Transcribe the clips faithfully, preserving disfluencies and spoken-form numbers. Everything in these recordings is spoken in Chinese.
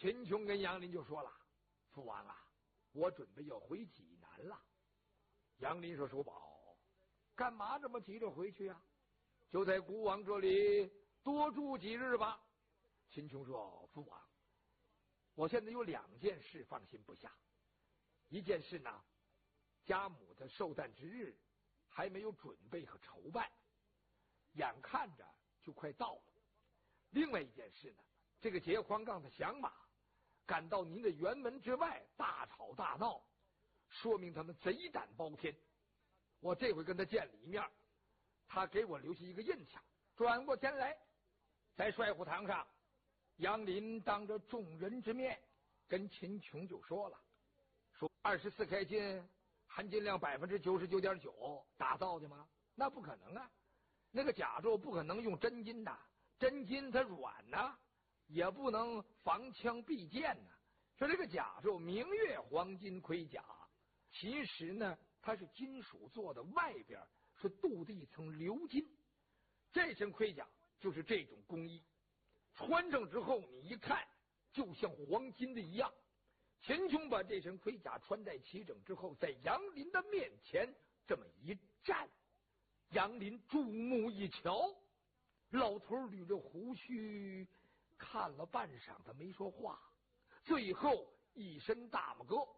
秦琼跟杨林就说了：“父王啊，我准备要回济南了。”杨林说：“叔宝，干嘛这么急着回去啊？就在孤王这里多住几日吧。”秦琼说：“父王，我现在有两件事放心不下。一件事呢，家母的寿诞之日还没有准备和筹办，眼看着就快到了。另外一件事呢，这个结黄杠的响马赶到您的辕门之外，大吵大闹，说明他们贼胆包天。我这回跟他见了一面，他给我留下一个印象，转过天来，在帅府堂上，杨林当着众人之面跟秦琼就说了，说二十四开金含金量百分之九十九点九打造的吗？那不可能啊！那个甲胄不可能用真金的，真金它软呐、啊，也不能防枪避箭呐、啊。说这个甲胄明月黄金盔甲，其实呢它是金属做的，外边是镀的一层鎏金。这身盔甲就是这种工艺，穿上之后你一看就像黄金的一样。秦琼把这身盔甲穿戴齐整之后，在杨林的面前这么一站，杨林注目一瞧，老头捋着胡须看了半晌，他没说话，最后一声大拇哥：“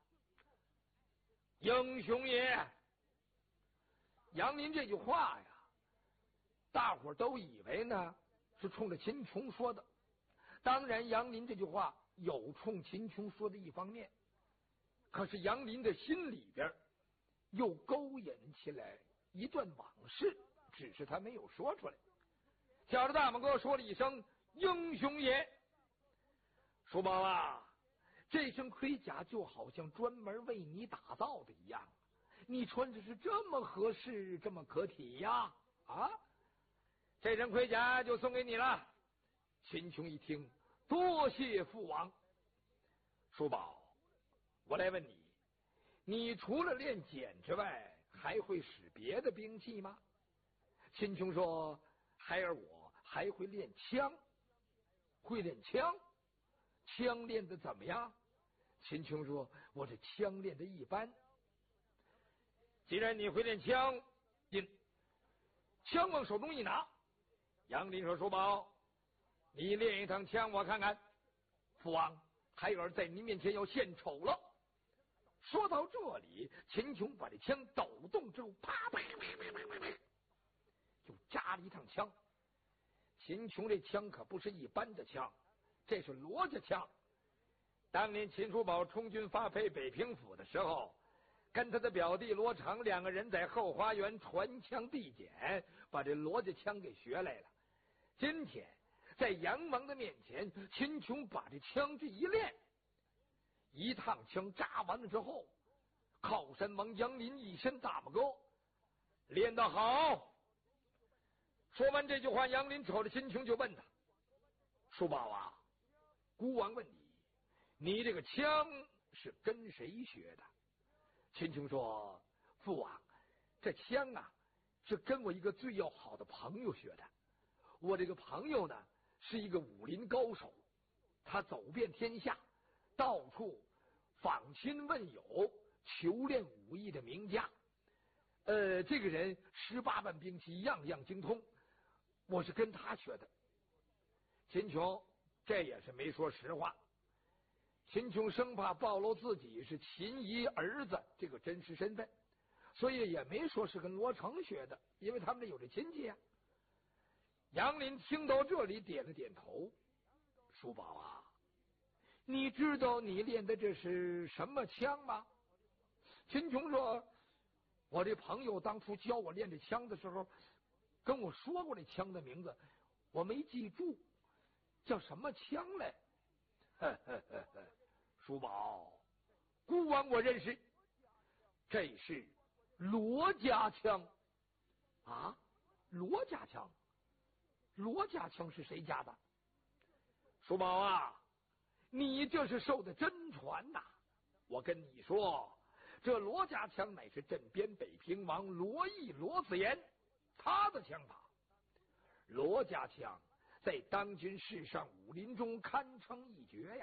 英雄也！”杨林这句话呀，大伙都以为呢是冲着秦琼说的。当然杨林这句话有冲秦琼说的一方面，可是杨林的心里边又勾引起来一段往事，只是他没有说出来。挑着大拇哥说了一声：“英雄也！”叔宝啊，这身盔甲就好像专门为你打造的一样，你穿着是这么合适，这么可体呀！啊，这身盔甲就送给你了。秦琼一听，多谢父王。叔宝，我来问你，你除了练锏之外，还会使别的兵器吗？秦琼说：“孩儿我还会练枪。”会练枪？枪练的怎么样？秦琼说：“我这枪练的一般。”既然你会练枪，进枪往手中一拿。杨林说：“叔宝，你练一趟枪我看看。”父王，孩儿在您面前要献丑了。说到这里，秦琼把这枪抖动之后，啪啪啪啪啪啪，就扎了一趟枪。秦琼这枪可不是一般的枪，这是罗家枪。当年秦叔宝充军发配北平府的时候，跟他的表弟罗成两个人在后花园传枪递锏，把这罗家枪给学来了。今天在杨王的面前，秦琼把这枪这一练，一趟枪扎完了之后，靠山王杨林一伸大拇哥：“练得好！”说完这句话，杨林瞅着秦琼就问他：“叔宝啊，孤王问你，你这个枪是跟谁学的？”秦琼说：“父王，这枪啊是跟我一个最要好的朋友学的。我这个朋友呢是一个武林高手，他走遍天下，到处访亲问友，求练武艺的名家。呃，这个人十八般兵器样样精通，我是跟他学的。”秦琼这也是没说实话。秦琼生怕暴露自己是秦姨儿子这个真实身份，所以也没说是跟罗成学的，因为他们这有这亲戚啊。杨林听到这里点了点头：“叔宝啊，你知道你练的这是什么枪吗？”秦琼说：“我这朋友当初教我练这枪的时候，跟我说过这枪的名字，我没记住，叫什么枪来？”呵呵呵呵，叔宝，孤王我认识，这是罗家枪啊！罗家枪，罗家枪是谁家的？叔宝啊，你这是受的真传呐！我跟你说，这罗家枪乃是镇边北平王罗毅罗子言他的枪法。罗家枪在当今世上武林中堪称一绝呀。